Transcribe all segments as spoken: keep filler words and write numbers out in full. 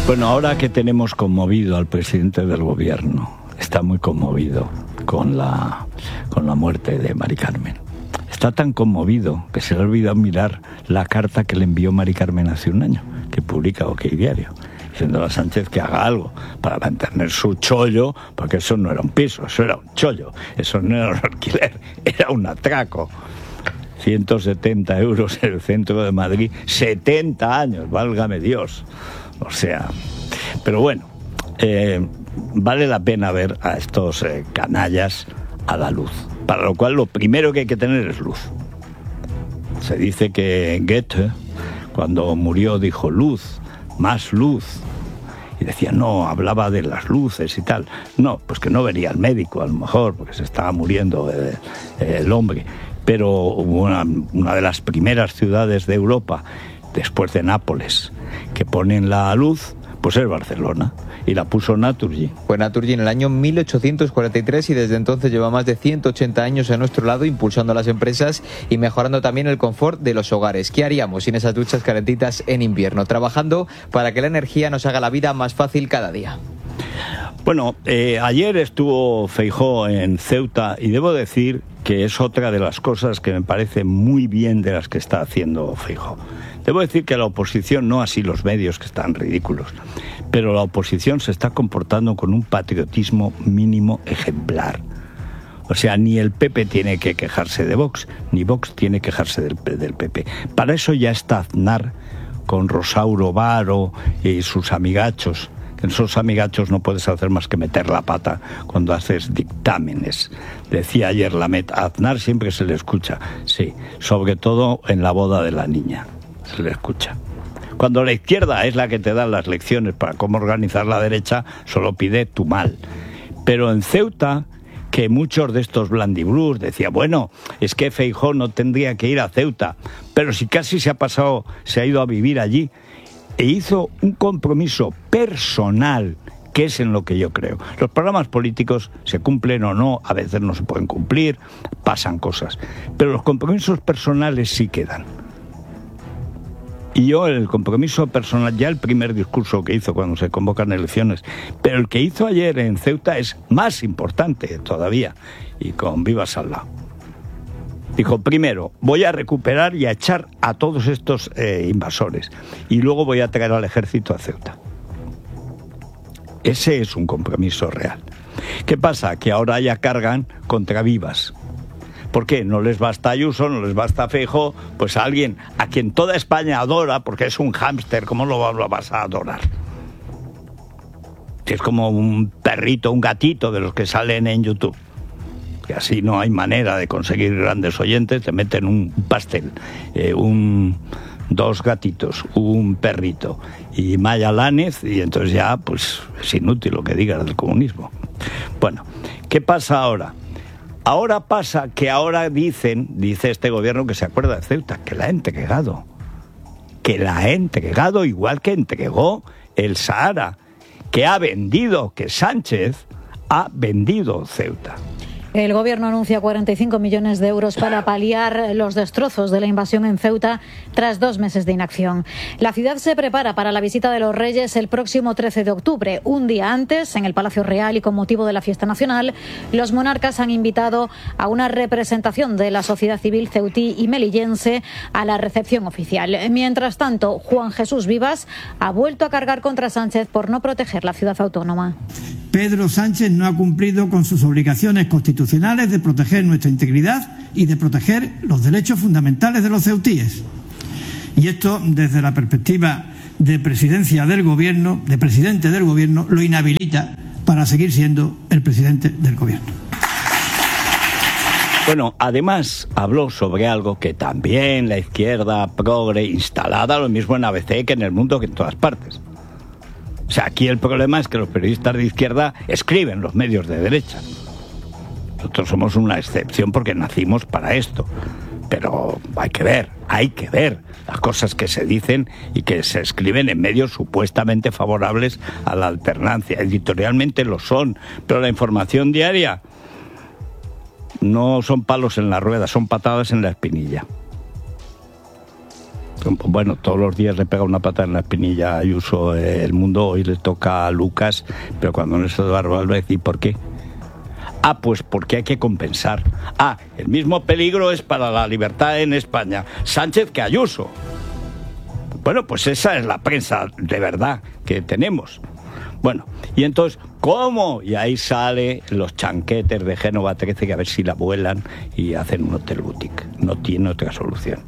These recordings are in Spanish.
Bueno, ahora que tenemos conmovido al presidente del gobierno, está muy conmovido con la, con la muerte de Mari Carmen. Está tan conmovido que se le ha olvidado mirar la carta que le envió Mari Carmen hace un año, que publica OK Diario, diciendo a Sánchez que haga algo para mantener su chollo, porque eso no era un piso, eso era un chollo, eso no era un alquiler, era un atraco. ciento setenta euros en el centro de Madrid, setenta años, válgame Dios. O sea, pero bueno, eh, vale la pena ver a estos eh, canallas a la luz, para lo cual lo primero que hay que tener es luz. Se dice que Goethe, cuando murió, dijo luz, más luz, y decía, no, hablaba de las luces y tal. No, pues que no vería al médico, a lo mejor, porque se estaba muriendo eh, el hombre. Pero una, una de las primeras ciudades de Europa, después de Nápoles, que ponen la luz, pues es Barcelona, y la puso Naturgy. Fue Naturgy en el año mil ochocientos cuarenta y tres y desde entonces lleva más de ciento ochenta años a nuestro lado, impulsando a las empresas y mejorando también el confort de los hogares. ¿Qué haríamos sin esas duchas calentitas en invierno? Trabajando para que la energía nos haga la vida más fácil cada día. Bueno, eh, ayer estuvo Feijóo en Ceuta y debo decir que es otra de las cosas que me parece muy bien de las que está haciendo Feijóo. Debo decir que la oposición, no así los medios que están ridículos, pero la oposición se está comportando con un patriotismo mínimo ejemplar. O sea, ni el P P tiene que quejarse de Vox, ni Vox tiene que quejarse del, del P P. Para eso ya está Aznar con Rosauro Varo y sus amigachos. En esos amigachos no puedes hacer más que meter la pata cuando haces dictámenes. Decía ayer Lamet, a Aznar siempre se le escucha, sí, sobre todo en la boda de la niña, se le escucha. Cuando la izquierda es la que te da las lecciones para cómo organizar la derecha, solo pide tu mal. Pero en Ceuta, que muchos de estos blandibrús decían, bueno, es que Feijóo no tendría que ir a Ceuta, pero si casi se ha pasado, se ha ido a vivir allí, e hizo un compromiso personal, que es en lo que yo creo. Los programas políticos se cumplen o no, a veces no se pueden cumplir, pasan cosas, pero los compromisos personales sí quedan. Y yo el compromiso personal, ya el primer discurso que hizo cuando se convocan elecciones, pero el que hizo ayer en Ceuta es más importante todavía, y con Vivas al lado. Dijo, primero, voy a recuperar y a echar a todos estos eh, invasores, y luego voy a traer al ejército a Ceuta. Ese es un compromiso real. ¿Qué pasa? Que ahora ya cargan contra Vivas. ¿Por qué? No les basta Ayuso, no les basta Feijóo, pues a alguien a quien toda España adora, porque es un hámster, ¿cómo lo, lo vas a adorar? Que es como un perrito, un gatito de los que salen en YouTube. Que así no hay manera de conseguir grandes oyentes, te meten un pastel, eh, un, dos gatitos, un perrito y Maya Lánez, y entonces ya pues es inútil lo que digas del comunismo. Bueno, ¿qué pasa ahora? Ahora pasa que ahora dicen, dice este gobierno que se acuerda de Ceuta, que la ha entregado. Que la ha entregado igual que entregó el Sahara, que ha vendido, que Sánchez ha vendido Ceuta. El gobierno anuncia cuarenta y cinco millones de euros para paliar los destrozos de la invasión en Ceuta tras dos meses de inacción. La ciudad se prepara para la visita de los Reyes el próximo trece de octubre. Un día antes, en el Palacio Real y con motivo de la fiesta nacional, los monarcas han invitado a una representación de la sociedad civil ceutí y melillense a la recepción oficial. Mientras tanto, Juan Jesús Vivas ha vuelto a cargar contra Sánchez por no proteger la ciudad autónoma. Pedro Sánchez no ha cumplido con sus obligaciones constitucionales de proteger nuestra integridad y de proteger los derechos fundamentales de los ceutíes. Y esto, desde la perspectiva de presidencia del gobierno, de presidente del gobierno, lo inhabilita para seguir siendo el presidente del gobierno. Bueno, además habló sobre algo que también la izquierda progre instalada, lo mismo en A B C que en El Mundo, que en todas partes. O sea, aquí el problema es que los periodistas de izquierda escriben los medios de derecha. Nosotros somos una excepción porque nacimos para esto. Pero hay que ver, hay que ver las cosas que se dicen y que se escriben en medios supuestamente favorables a la alternancia. Editorialmente lo son, pero la información diaria no son palos en la rueda, son patadas en la espinilla. Bueno, todos los días le pega una pata en la espinilla a Ayuso El Mundo, hoy le toca a Lucas, pero cuando no es Eduardo Álvarez, ¿y por qué? Ah, pues porque hay que compensar. Ah, el mismo peligro es para la libertad en España Sánchez que Ayuso. Bueno, pues esa es la prensa de verdad que tenemos. Bueno, y entonces, ¿cómo? Y ahí sale los chanquetes de Génova trece, que a ver si la vuelan y hacen un hotel boutique. No tiene otra solución.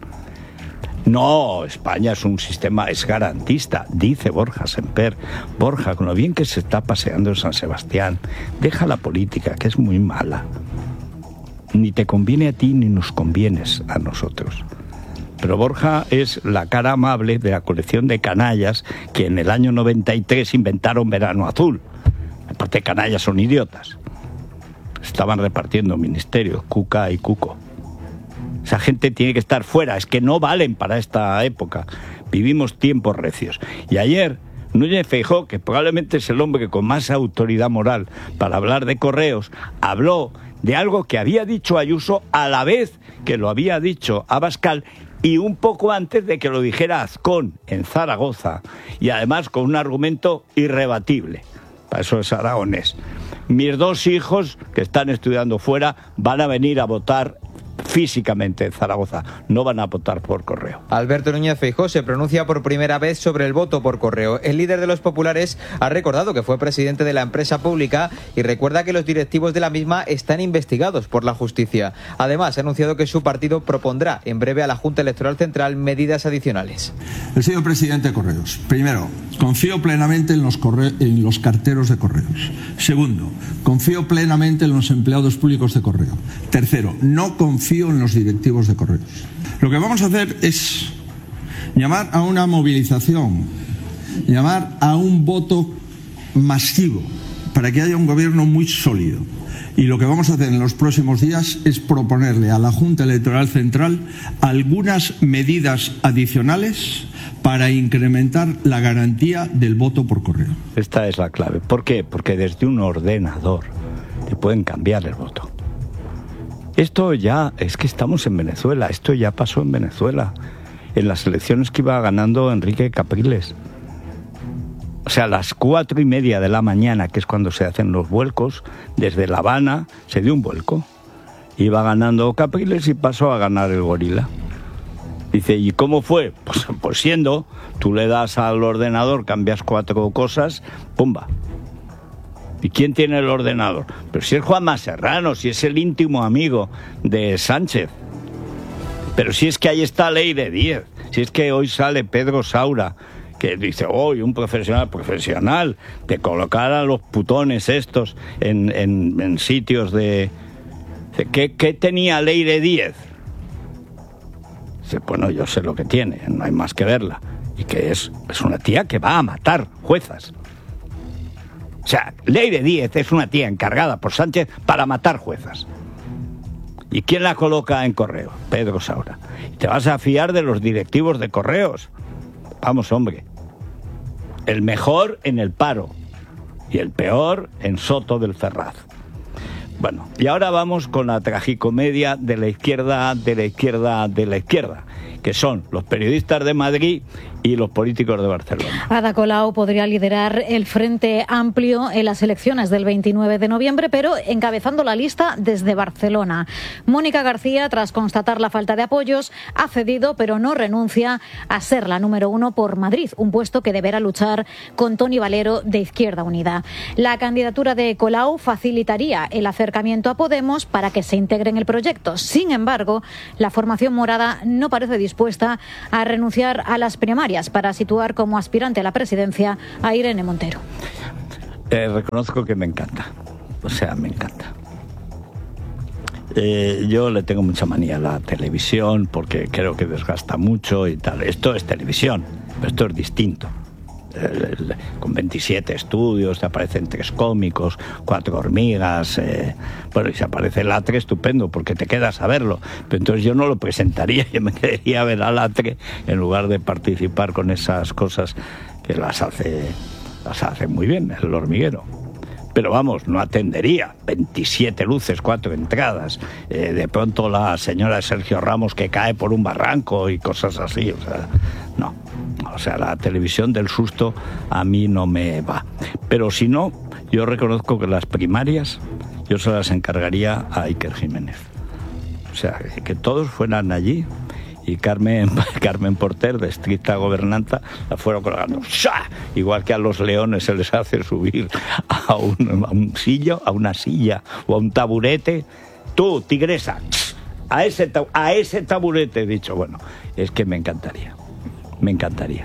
No, España es un sistema, es garantista, dice Borja Semper. Borja, con lo bien que se está paseando en San Sebastián, deja la política, que es muy mala. Ni te conviene a ti, ni nos convienes a nosotros. Pero Borja es la cara amable de la colección de canallas que en el año noventa y tres inventaron Verano Azul. Aparte, canallas son idiotas. Estaban repartiendo ministerios, Cuca y Cuco. Esa gente tiene que estar fuera, es que no valen para esta época. Vivimos tiempos recios. Y ayer, Núñez Feijóo, que probablemente es el hombre con más autoridad moral para hablar de correos, habló de algo que había dicho Ayuso a la vez que lo había dicho Abascal y un poco antes de que lo dijera Azcón en Zaragoza, y además con un argumento irrebatible. Para eso es aragonés. Mis dos hijos, que están estudiando fuera, van a venir a votar físicamente en Zaragoza, no van a votar por correo. Alberto Núñez Feijóo se pronuncia por primera vez sobre el voto por correo. El líder de los populares ha recordado que fue presidente de la empresa pública y recuerda que los directivos de la misma están investigados por la justicia. Además, ha anunciado que su partido propondrá en breve a la Junta Electoral Central medidas adicionales. El señor presidente de Correos. Primero, confío plenamente en los, corre- en los carteros de correos. Segundo, confío plenamente en los empleados públicos de correo. Tercero, no confío en los directivos de correos. Lo que vamos a hacer es llamar a una movilización, llamar a un voto masivo para que haya un gobierno muy sólido. Y lo que vamos a hacer en los próximos días es proponerle a la Junta Electoral Central algunas medidas adicionales para incrementar la garantía del voto por correo. Esta es la clave. ¿Por qué? Porque desde un ordenador te pueden cambiar el voto. Esto ya, es que estamos en Venezuela, esto ya pasó en Venezuela, en las elecciones que iba ganando Enrique Capriles. O sea, a las cuatro y media de la mañana, que es cuando se hacen los vuelcos, desde La Habana se dio un vuelco. Iba ganando Capriles y pasó a ganar el gorila. Dice, ¿y cómo fue? Pues, pues siendo, tú le das al ordenador, cambias cuatro cosas, ¡pumba! ¿Y quién tiene el ordenador? Pero si es Juanma Serrano, si es el íntimo amigo de Sánchez. Pero si es que ahí está Leire Díez, si es que hoy sale Pedro Saura, que dice, hoy oh, un profesional, profesional, de colocar a los putones estos en, en, en sitios de... ¿Qué, qué tenía Leire Díez? Dice, bueno, yo sé lo que tiene, no hay más que verla. Y que es, es una tía que va a matar juezas. O sea, Leire Díez es una tía encargada por Sánchez para matar juezas. ¿Y quién la coloca en correo? Pedro Saura. ¿Y te vas a fiar de los directivos de correos? Vamos, hombre. El mejor en el Paro y el peor en Soto del Ferraz. Bueno, y ahora vamos con la tragicomedia de la izquierda, de la izquierda, de la izquierda, que son los periodistas de Madrid y los políticos de Barcelona. Ada Colau podría liderar el Frente Amplio en las elecciones del veintinueve de noviembre, pero encabezando la lista desde Barcelona. Mónica García, tras constatar la falta de apoyos, ha cedido, pero no renuncia a ser la número uno por Madrid, un puesto que deberá luchar con Toni Valero de Izquierda Unida. La candidatura de Colau facilitaría el acercamiento a Podemos para que se integre en el proyecto. Sin embargo, la formación morada no parece dispuesta a renunciar a las primarias para situar como aspirante a la presidencia a Irene Montero. Eh, reconozco que me encanta, o sea, me encanta. Eh, yo le tengo mucha manía a la televisión porque creo que desgasta mucho y tal. Esto es televisión, pero esto es distinto. Con veintisiete estudios, te aparecen tres cómicos, cuatro hormigas, eh, bueno, y si aparece Latre, estupendo, porque te quedas a verlo, pero entonces yo no lo presentaría, yo me quedaría a ver a Latre en lugar de participar con esas cosas que las hace, las hace muy bien, el hormiguero. Pero vamos, no atendería. veintisiete luces, cuatro entradas. Eh, de pronto la señora Sergio Ramos que cae por un barranco y cosas así. O sea, no. O sea, la televisión del susto a mí no me va. Pero si no, yo reconozco que las primarias yo se las encargaría a Iker Jiménez. O sea, que todos fueran allí y Carmen, Carmen Porter, de estricta gobernanta, la fueron colgando. ¡Sha! Igual que a los leones se les hace subir a un, a un sillo, a una silla o a un taburete. Tú, tigresa, a ese, a ese taburete, he dicho. Bueno, es que me encantaría, me encantaría.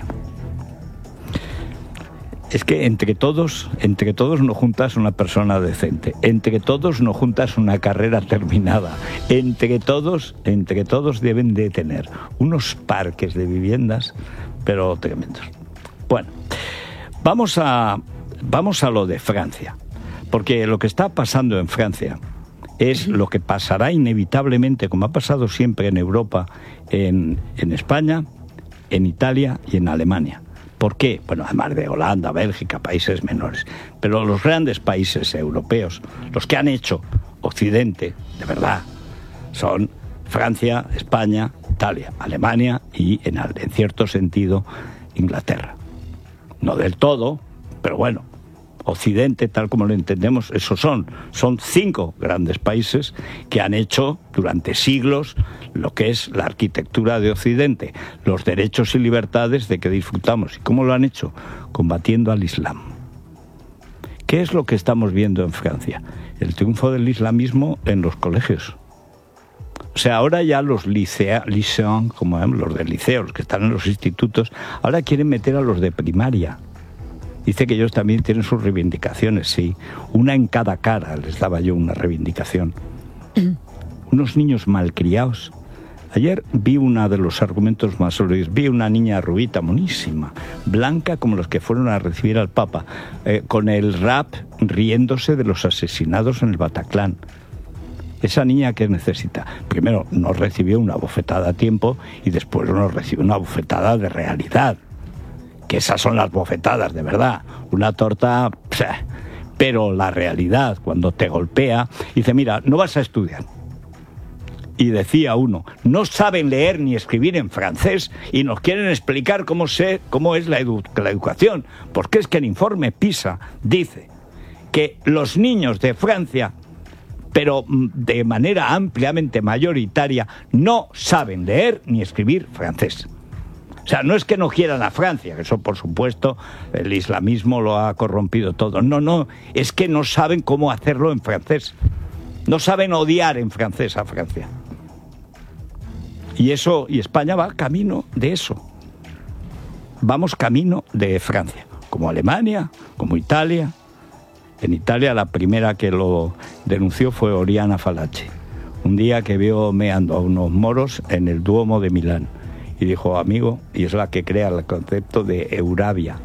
Es que entre todos, entre todos no juntas una persona decente, entre todos no juntas una carrera terminada, entre todos, entre todos deben de tener unos parques de viviendas, pero tremendos. Bueno, vamos a, vamos a lo de Francia, porque lo que está pasando en Francia es lo que pasará inevitablemente, como ha pasado siempre en Europa, en, en España, en Italia y en Alemania. ¿Por qué? Bueno, además de Holanda, Bélgica, países menores. Pero los grandes países europeos, los que han hecho Occidente, de verdad, son Francia, España, Italia, Alemania y, en, en cierto sentido, Inglaterra. No del todo, pero bueno, Occidente, tal como lo entendemos, esos son. Son cinco grandes países que han hecho durante siglos lo que es la arquitectura de Occidente, los derechos y libertades de que disfrutamos. ¿Y cómo lo han hecho? Combatiendo al Islam. ¿Qué es lo que estamos viendo en Francia? El triunfo del islamismo en los colegios. O sea, ahora ya los licea, liceans, como los del liceo, los que están en los institutos, ahora quieren meter a los de primaria. Dice que ellos también tienen sus reivindicaciones, sí. Una en cada cara les daba yo una reivindicación. Unos niños malcriados. Ayer vi uno de los argumentos más sólidos. Vi una niña rubita, monísima, blanca como los que fueron a recibir al Papa, eh, con el rap riéndose de los asesinados en el Bataclan. Esa niña, ¿qué necesita? Primero, no recibió una bofetada a tiempo y después no recibió una bofetada de realidad. Que esas son las bofetadas, de verdad. Una torta... Pseh. Pero la realidad, cuando te golpea, dice, mira, no vas a estudiar. Y decía uno, no saben leer ni escribir en francés y nos quieren explicar cómo, se, cómo es la, edu la educación. Porque es que el informe PISA dice que los niños de Francia, pero de manera ampliamente mayoritaria, no saben leer ni escribir francés. O sea, no es que no quieran a Francia, que eso por supuesto el islamismo lo ha corrompido todo. No, no, es que no saben cómo hacerlo en francés. No saben odiar en francés a Francia. Y eso, y España va camino de eso. Vamos camino de Francia, como Alemania, como Italia. En Italia la primera que lo denunció fue Oriana Fallaci, un día que vio meando a unos moros en el Duomo de Milán. Y dijo, amigo, y es la que crea el concepto de Eurabia.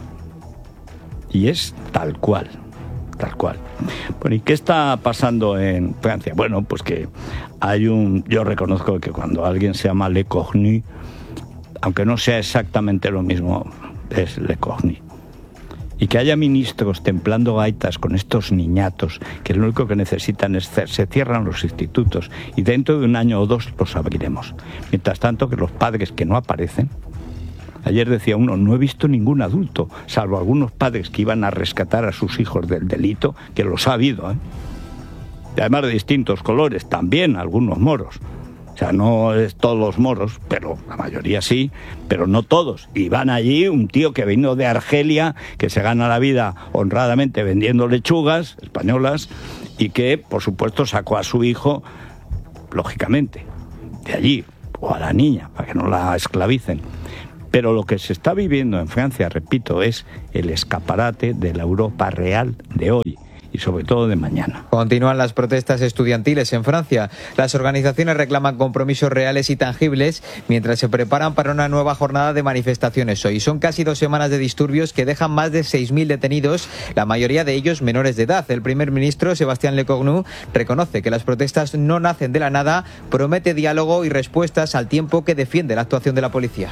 Y es tal cual, tal cual. Bueno, ¿y qué está pasando en Francia? Bueno, pues que hay un... Yo reconozco que cuando alguien se llama Le Cornu, aunque no sea exactamente lo mismo, es Le Cornu. Y que haya ministros templando gaitas con estos niñatos, que lo único que necesitan es ser, se cierran los institutos y dentro de un año o dos los abriremos. Mientras tanto, que los padres que no aparecen, ayer decía uno, no he visto ningún adulto, salvo algunos padres que iban a rescatar a sus hijos del delito, que los ha habido, ¿eh? Y además de distintos colores, también algunos moros. O sea, no es todos los moros, pero la mayoría sí, pero no todos. Y van allí un tío que vino de Argelia, que se gana la vida honradamente vendiendo lechugas españolas y que, por supuesto, sacó a su hijo, lógicamente, de allí, o a la niña, para que no la esclavicen. Pero lo que se está viviendo en Francia, repito, es el escaparate de la Europa real de hoy. y sobre todo de mañana. Continúan las protestas estudiantiles en Francia. Las organizaciones reclaman compromisos reales y tangibles mientras se preparan para una nueva jornada de manifestaciones hoy. Son casi dos semanas de disturbios que dejan más de seis mil detenidos, la mayoría de ellos menores de edad. El primer ministro, Sébastien Lecornu, reconoce que las protestas no nacen de la nada, promete diálogo y respuestas al tiempo que defiende la actuación de la policía.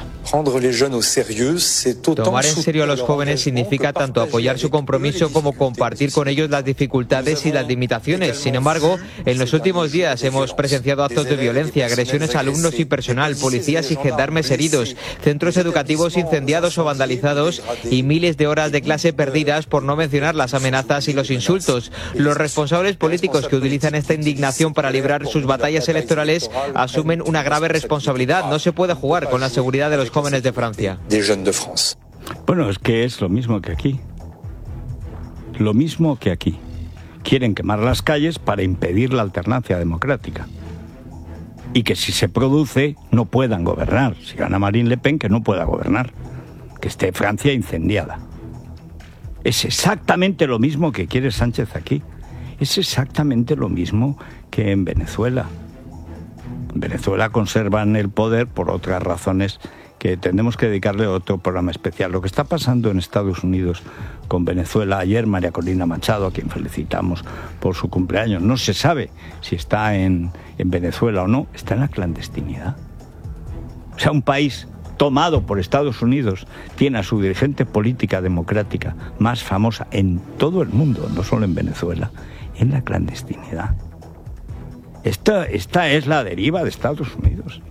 Tomar en serio a los jóvenes significa tanto apoyar su compromiso como compartir con ellos las dificultades y las limitaciones. Sin embargo, en los últimos días hemos presenciado actos de violencia, agresiones a alumnos y personal, policías y gendarmes heridos, centros educativos incendiados o vandalizados y miles de horas de clase perdidas, por no mencionar las amenazas y los insultos. Los responsables políticos que utilizan esta indignación para librar sus batallas electorales asumen una grave responsabilidad. No se puede jugar con la seguridad de los jóvenes de Francia. Bueno, es que es lo mismo que aquí. Lo mismo que aquí. Quieren quemar las calles para impedir la alternancia democrática. Y que si se produce, no puedan gobernar. Si gana Marine Le Pen, que no pueda gobernar. Que esté Francia incendiada. Es exactamente lo mismo que quiere Sánchez aquí. Es exactamente lo mismo que en Venezuela. En Venezuela conservan el poder por otras razones que tendremos que dedicarle otro programa especial. Lo que está pasando en Estados Unidos con Venezuela, ayer María Corina Machado, a quien felicitamos por su cumpleaños, no se sabe si está en, en Venezuela o no, está en la clandestinidad. O sea, un país tomado por Estados Unidos tiene a su dirigente política democrática más famosa en todo el mundo, no solo en Venezuela, en la clandestinidad. Esta, esta es la deriva de Estados Unidos.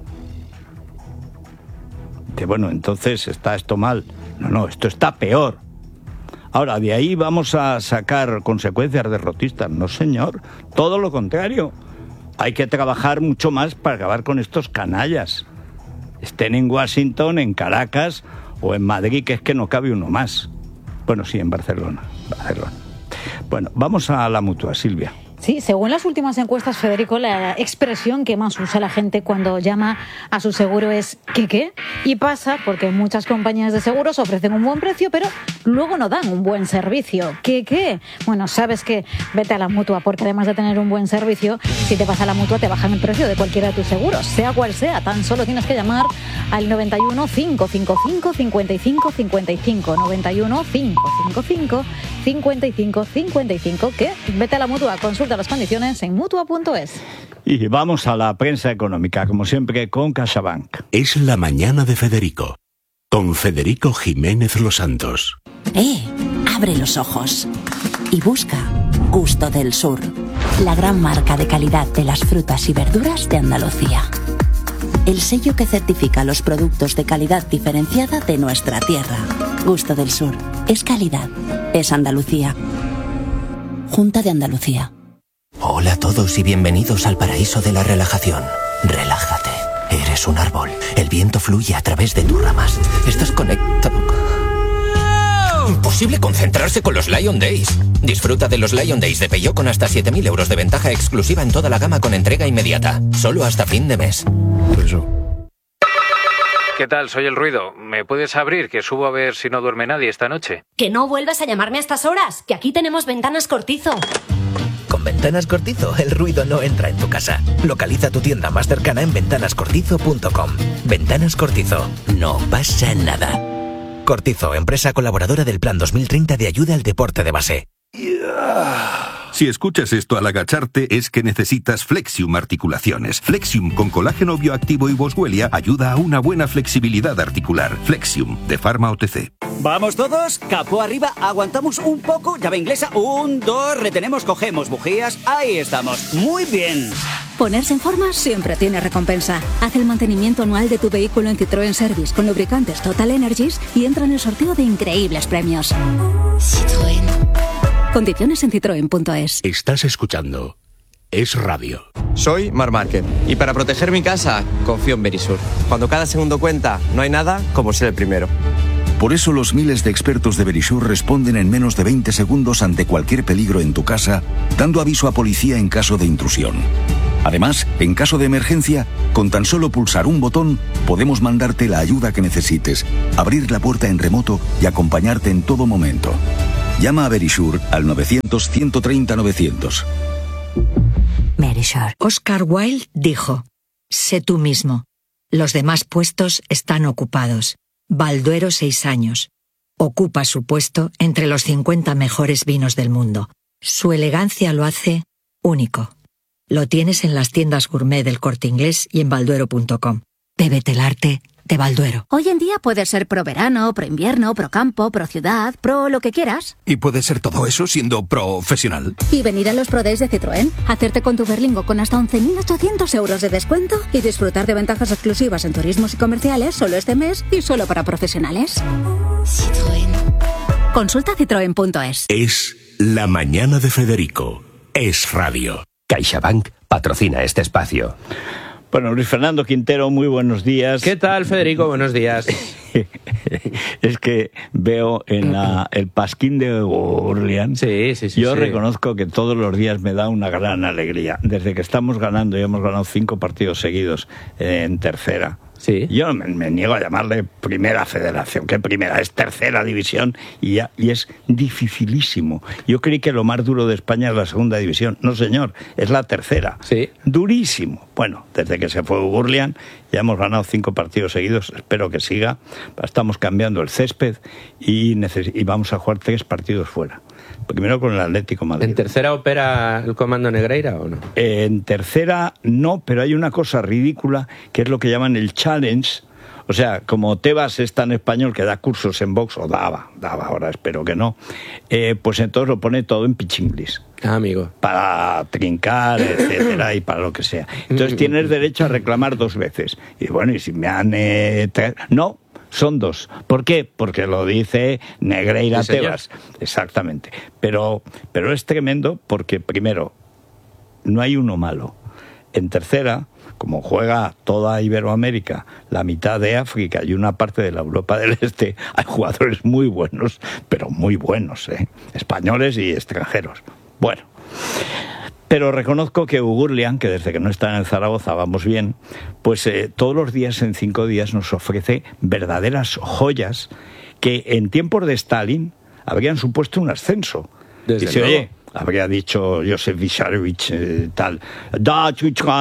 Que bueno, entonces está esto mal. No, no, esto está peor. Ahora, de ahí vamos a sacar consecuencias derrotistas. No, señor, todo lo contrario. Hay que trabajar mucho más para acabar con estos canallas. Estén en Washington, en Caracas o en Madrid, que es que no cabe uno más. Bueno, sí, en Barcelona. Barcelona. Bueno, vamos a la Mutua, Silvia. Sí, según las últimas encuestas, Federico, la expresión que más usa la gente cuando llama a su seguro es ¿qué qué? Y pasa porque muchas compañías de seguros ofrecen un buen precio, pero luego no dan un buen servicio. ¿Qué qué? Bueno, sabes que vete a la Mutua, porque además de tener un buen servicio, si te vas a la Mutua te bajan el precio de cualquiera de tus seguros, sea cual sea. Tan solo tienes que llamar al noventa y uno, cinco cinco cinco, cincuenta y cinco cincuenta y cinco, noventa y uno, cinco cinco cinco, cincuenta y cinco cincuenta y cinco, que vete a la Mutua, consulta las condiciones en mutua punto es. Y vamos a la prensa económica, como siempre, con CaixaBank. Es la mañana de Federico, con Federico Jiménez Los Santos. ¡Eh! Abre los ojos y busca Gusto del Sur, la gran marca de calidad de las frutas y verduras de Andalucía. El sello que certifica los productos de calidad diferenciada de nuestra tierra. Gusto del Sur. Es calidad. Es Andalucía. Junta de Andalucía. Hola a todos y bienvenidos al paraíso de la relajación. Relájate. Eres un árbol. El viento fluye a través de tus ramas. Estás conectado. Imposible concentrarse con los Lion Days. Disfruta de los Lion Days de Peugeot con hasta siete mil euros de ventaja exclusiva en toda la gama con entrega inmediata. Solo hasta fin de mes. Eso. ¿Qué tal? Soy el ruido. ¿Me puedes abrir? Que subo a ver si no duerme nadie esta noche. Que no vuelvas a llamarme a estas horas, que aquí tenemos Ventanas Cortizo. Con Ventanas Cortizo, el ruido no entra en tu casa. Localiza tu tienda más cercana en ventanas cortizo punto com. Ventanas Cortizo. No pasa nada. Cortizo, empresa colaboradora del Plan dos mil treinta de ayuda al deporte de base. Si escuchas esto al agacharte es que necesitas Flexium Articulaciones. Flexium con colágeno bioactivo y boswellia ayuda a una buena flexibilidad articular. Flexium, de Pharma O T C. ¿Vamos todos? Capó arriba, aguantamos un poco, llave inglesa, un, dos, retenemos, cogemos bujías, ahí estamos. Muy bien. Ponerse en forma siempre tiene recompensa. Haz el mantenimiento anual de tu vehículo en Citroën Service con lubricantes Total Energies y entra en el sorteo de increíbles premios. Citroën. Condiciones en citroen punto es. Estás escuchando Es Radio. Soy Mar Márquez y para proteger mi casa confío en Verisur. Cuando cada segundo cuenta, no hay nada como ser el primero. Por eso los miles de expertos de Verisur responden en menos de veinte segundos ante cualquier peligro en tu casa, dando aviso a policía en caso de intrusión. Además, en caso de emergencia, con tan solo pulsar un botón, podemos mandarte la ayuda que necesites, abrir la puerta en remoto y acompañarte en todo momento. Llama a Verisure al novecientos, ciento treinta, novecientos. Verisure. Oscar Wilde dijo: sé tú mismo. Los demás puestos están ocupados. Balduero seis años. Ocupa su puesto entre los cincuenta mejores vinos del mundo. Su elegancia lo hace único. Lo tienes en las tiendas gourmet del Corte Inglés y en balduero punto com. Bébete el arte de Balduero. Hoy en día puedes ser pro verano, pro invierno, pro campo, pro ciudad, pro lo que quieras. Y puede ser todo eso siendo profesional. Y venir a los Pro Days de Citroën, hacerte con tu Berlingo con hasta once mil ochocientos euros de descuento y disfrutar de ventajas exclusivas en turismos y comerciales solo este mes y solo para profesionales. Citroën. Consulta citroen punto es. Es La Mañana de Federico. Es radio. CaixaBank patrocina este espacio. Bueno, Luis Fernando Quintero, muy buenos días. ¿Qué tal, Federico? Buenos días. Es que veo en la, el pasquín de Orleans. Sí, sí, sí. Yo sí. reconozco que todos los días me da una gran alegría. Desde que estamos ganando, y hemos ganado cinco partidos seguidos eh, en tercera. Sí. Yo me, me niego a llamarle primera federación, que primera, es tercera división y, ya, y es dificilísimo. Yo creí que lo más duro de España es la segunda división. No, señor, es la tercera. Sí. Durísimo. Bueno, desde que se fue Gurlian ya hemos ganado cinco partidos seguidos, espero que siga. Estamos cambiando el césped y, neces- y vamos a jugar tres partidos fuera. Primero con el Atlético de Madrid. ¿En tercera opera el comando Negreira o no? En tercera no, pero hay una cosa ridícula que es lo que llaman el challenge. O sea, como Tebas es tan español que da cursos en box, o daba, daba ahora, espero que no, eh, pues entonces lo pone todo en pichinglis. Ah, amigo. Para trincar, etcétera, y para lo que sea. Entonces tienes derecho a reclamar dos veces. Y bueno, y si me han... Eh, tra- no, son dos. ¿Por qué? Porque lo dice Negreira sí, Tebas. Exactamente. Pero, pero es tremendo porque, primero, no hay uno malo. En tercera, como juega toda Iberoamérica, la mitad de África y una parte de la Europa del Este, hay jugadores muy buenos, pero muy buenos, ¿eh? Españoles y extranjeros. Bueno, pero reconozco que Ugurlian, que desde que no está en el Zaragoza vamos bien, pues eh, todos los días, en cinco días, nos ofrece verdaderas joyas que en tiempos de Stalin habrían supuesto un ascenso. Desde Dice, luego. oye, habría dicho Josef Vissarionovich eh, tal, da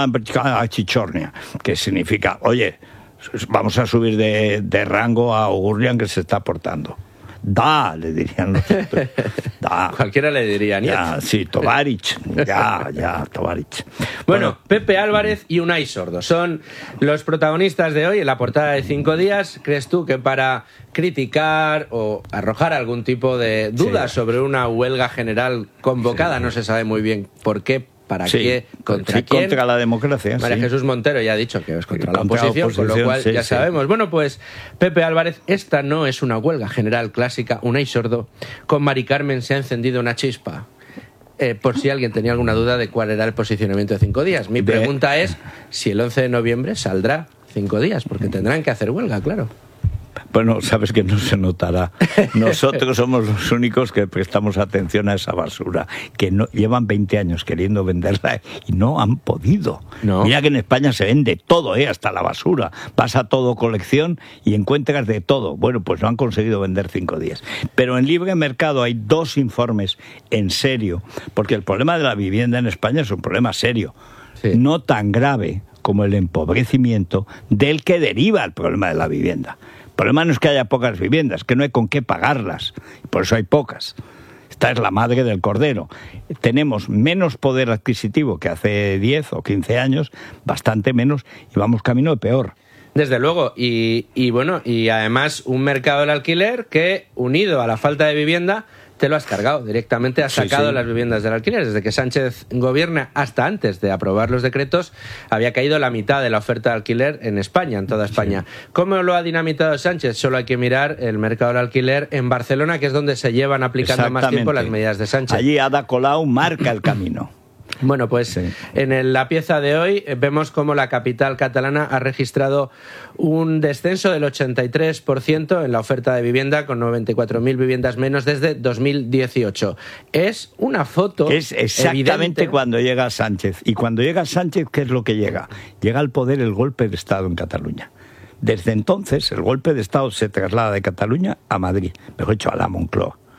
Chichornia, que significa, oye, vamos a subir de, de rango a Ugurlian que se está portando. Da, le dirían los otros. Da. Cualquiera le diría, Niet. Ya, sí, Tovarich. Ya, ya, Tovarich. Bueno, Bueno, Pepe Álvarez y Unai Sordo son los protagonistas de hoy en la portada de Cinco Días. ¿Crees tú que para criticar o arrojar algún tipo de dudas Sí. sobre una huelga general convocada, Sí. no se sabe muy bien por qué, para sí, qué, contra sí, quién? contra la democracia. María sí. Jesús Montero ya ha dicho que es contra la Contra la oposición, con lo oposición, cual sí, ya sí. sabemos. Bueno, pues Pepe Álvarez, esta no es una huelga general clásica. Unai Sordo, con Mari Carmen se ha encendido una chispa. Eh, por si alguien tenía alguna duda de cuál era el posicionamiento de Cinco Días. Mi De- pregunta es si el once de noviembre saldrá Cinco Días, porque tendrán que hacer huelga, claro. Bueno, sabes que no se notará. Nosotros somos los únicos que prestamos atención a esa basura, que no llevan veinte años queriendo venderla y no han podido. No. Mira que en España se vende todo, ¿eh? Hasta la basura. Pasa todo colección y encuentras de todo. Bueno, pues no han conseguido vender cinco días. Pero en libre mercado hay dos informes en serio, porque el problema de la vivienda en España es un problema serio. Sí. No tan grave como el empobrecimiento del que deriva el problema de la vivienda. El problema no es que haya pocas viviendas, que no hay con qué pagarlas, y por eso hay pocas. Esta es la madre del cordero. Tenemos menos poder adquisitivo que hace diez o quince años, bastante menos, y vamos camino de peor. Desde luego, y, y bueno, y además un mercado del alquiler que, unido a la falta de vivienda, te lo has cargado. Directamente has Sí, sacado sí. las viviendas del alquiler. Desde que Sánchez gobierna, hasta antes de aprobar los decretos, había caído la mitad de la oferta de alquiler en España, en toda España. Sí. ¿Cómo lo ha dinamitado Sánchez? Solo hay que mirar el mercado del alquiler en Barcelona, que es donde se llevan aplicando más tiempo las medidas de Sánchez. Allí Ada Colau marca el camino. Bueno, pues Sí. en el- la pieza de hoy eh, vemos cómo la capital catalana ha registrado un descenso del ochenta y tres por ciento en la oferta de vivienda, con noventa y cuatro mil viviendas menos desde dos mil dieciocho. Es una foto Que es exactamente evidente. cuando llega Sánchez. Y cuando llega Sánchez, ¿qué es lo que llega? Llega al poder el golpe de Estado en Cataluña. Desde entonces, el golpe de Estado se traslada de Cataluña a Madrid, mejor dicho, a la Moncloa.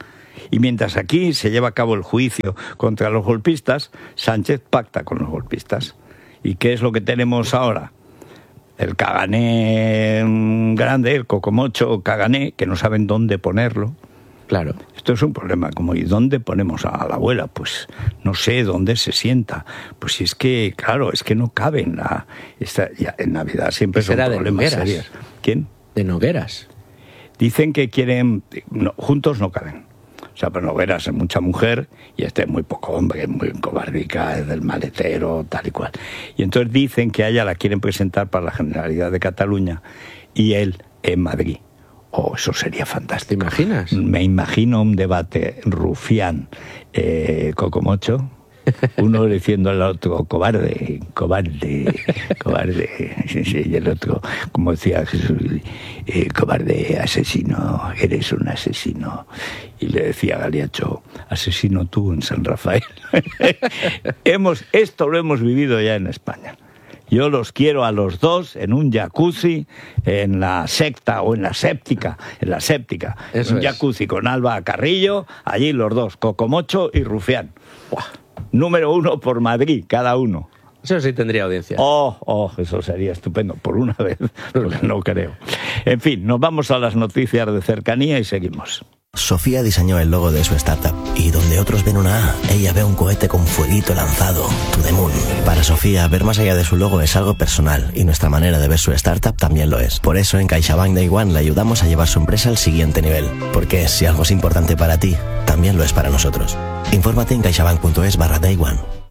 Y mientras aquí se lleva a cabo el juicio contra los golpistas, Sánchez pacta con los golpistas. ¿Y qué es lo que tenemos ahora? El cagané grande, el cocomocho cagané, que no saben dónde ponerlo. Claro. Esto es un problema, como ¿y dónde ponemos a la abuela? Pues no sé dónde se sienta. Pues si es que, claro, es que no cabe en la... Esta, ya, en Navidad siempre son problemas serios. ¿Quién? De Nogueras. Dicen que quieren... No, juntos no caben. O sea, pero Nogueras es mucha mujer y este es muy poco hombre, es muy cobardica, es del maletero, tal y cual. Y entonces dicen que a ella la quieren presentar para la Generalidad de Cataluña y él en Madrid. Oh, eso sería fantástico. ¿Te imaginas? Me imagino un debate rufián, eh, cocomocho, uno diciendo al otro, cobarde, cobarde, cobarde, y el otro, como decía Jesús, eh, cobarde, asesino, eres un asesino. Y le decía Galiacho, asesino tú en San Rafael. hemos, esto lo hemos vivido ya en España. Yo los quiero a los dos en un jacuzzi, en la secta o en la séptica, en la séptica, Eso en un es. jacuzzi con Alba Carrillo, allí los dos, Cocomocho y Rufián. Buah. Número uno por Madrid, cada uno. Eso sí tendría audiencia. Oh, oh, eso sería estupendo, por una vez, porque no creo. En fin, nos vamos a las noticias de cercanía y seguimos. Sofía diseñó el logo de su startup y donde otros ven una A, ella ve un cohete con fueguito lanzado, to the moon. Para Sofía, ver más allá de su logo es algo personal y nuestra manera de ver su startup también lo es. Por eso en CaixaBank Day One le ayudamos a llevar su empresa al siguiente nivel. Porque si algo es importante para ti, también lo es para nosotros. Infórmate en caixabank punto es barra Day One.